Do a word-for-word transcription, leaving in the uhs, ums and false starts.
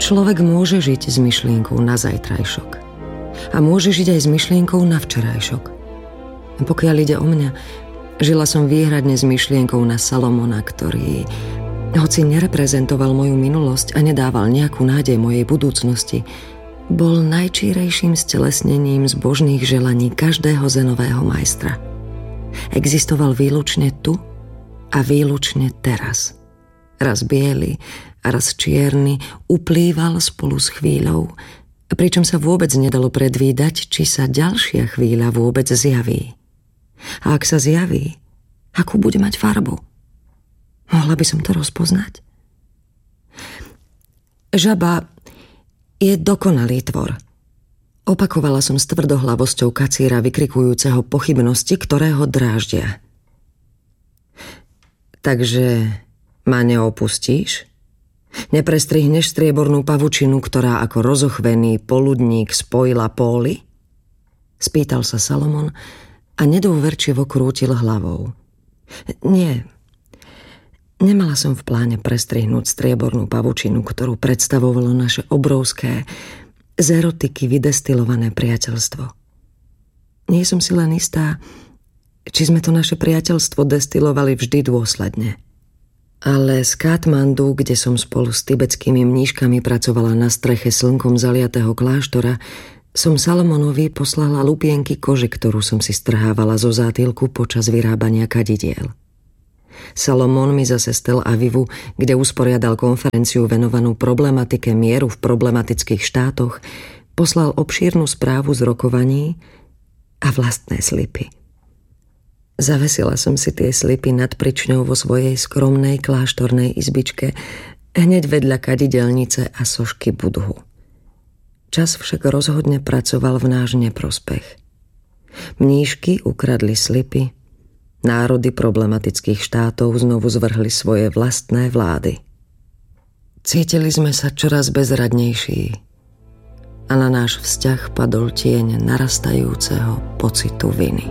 Človek môže žiť s myšlienkou na zajtrajšok. A môže žiť aj s myšlienkou na včerajšok. Pokiaľ ide o mňa, žila som výhradne s myšlienkou na Salomona, ktorý, hoci nereprezentoval moju minulosť a nedával nejakú nádej mojej budúcnosti, bol najčírejším stelesnením zbožných želaní každého zenového majstra. Existoval výlučne tu a výlučne teraz. Raz biely a raz čierny uplýval spolu s chvíľou, pričom sa vôbec nedalo predvídať, či sa ďalšia chvíľa vôbec zjaví. A ak sa zjaví, akú bude mať farbu? Mohla by som to rozpoznať? Žaba je dokonalý tvor. Opakovala som s tvrdohlavosťou kacíra vykrikujúceho pochybnosti, ktoré ho dráždia. Takže ma neopustíš? Neprestrihneš striebornú pavučinu, ktorá ako rozochvený poludník spojila póly? Spýtal sa Salomon a nedôverčivo krútil hlavou. Nie, nemala som v pláne prestrihnúť striebornú pavučinu, ktorú predstavovalo naše obrovské, z erotiky vydestilované priateľstvo. Nie som si len istá, či sme to naše priateľstvo destilovali vždy dôsledne. Ale z Katmandu, kde som spolu s tibetskými mníškami pracovala na streche slnkom zaliatého kláštora, som Salomonovi poslala lupienky kože, ktorú som si strhávala zo zátylku počas vyrábania kadidiel. Salomon mi zase z Tel Avivu, kde usporiadal konferenciu venovanú problematike mieru v problematických štátoch, poslal obšírnu správu z rokovaní a vlastné slipy. Zavesila som si tie slipy nad pričňou vo svojej skromnej kláštornej izbičke hneď vedľa kadidelnice a sošky Budhu. Čas však rozhodne pracoval v náš neprospech. Mníšky ukradli slipy, národy problematických štátov znovu zvrhli svoje vlastné vlády. Cítili sme sa čoraz bezradnejší a na náš vzťah padol tieň narastajúceho pocitu viny.